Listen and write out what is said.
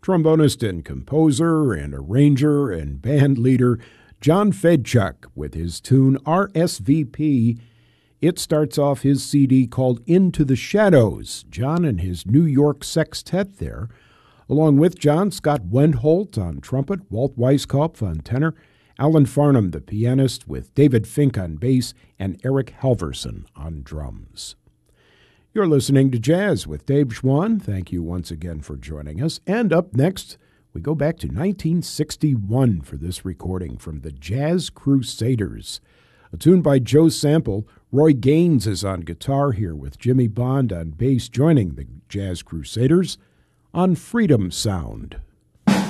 trombonist and composer and arranger and band leader John Fedchuk with his tune RSVP. It starts off his CD called Into the Shadows. John and his New York Sextet there. Along with John, Scott Wendholt on trumpet, Walt Weiskopf on tenor, Alan Farnham, the pianist, with David Fink on bass, and Eric Halverson on drums. You're listening to Jazz with Dave Schwann. Thank you once again for joining us. And up next, we go back to 1961 for this recording from the Jazz Crusaders. A tune by Joe Sample. Roy Gaines is on guitar here with Jimmy Bond on bass, joining the Jazz Crusaders on Freedom Sound.